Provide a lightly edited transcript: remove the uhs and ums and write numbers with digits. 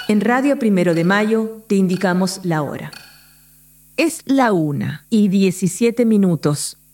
En Radio Primero de Mayo te indicamos la hora. Es la 1:17.